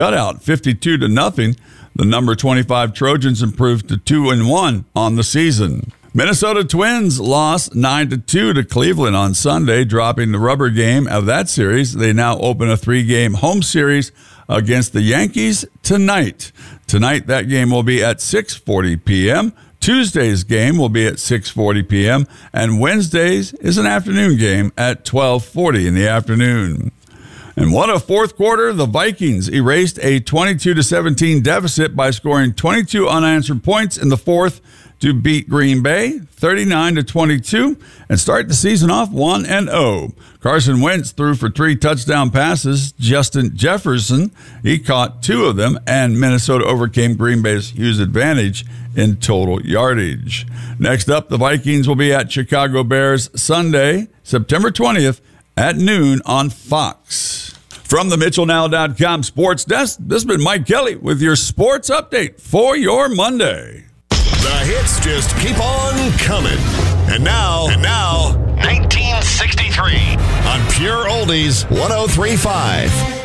shutout, 52-0. The number 25 Trojans improved to 2-1 on the season. Minnesota Twins lost 9-2 to Cleveland on Sunday, dropping the rubber game of that series. They now open a 3-game home series against the Yankees tonight. Tonight, that game will be at 6:40 p.m. Tuesday's game will be at 6:40 p.m. And Wednesday's is an afternoon game at 12:40 in the afternoon. And what a fourth quarter. The Vikings erased a 22-17 deficit by scoring 22 unanswered points in the fourth to beat Green Bay 39-22 and start the season off 1-0. Carson Wentz threw for 3 touchdown passes. Justin Jefferson, he caught 2 of them, and Minnesota overcame Green Bay's huge advantage in total yardage. Next up, the Vikings will be at Chicago Bears Sunday, September 20th at noon on Fox. From the MitchellNow.com Sports Desk, this has been Mike Kelly with your sports update for your Monday. The hits just keep on coming. And now, 1963 on Pure Oldies 103.5.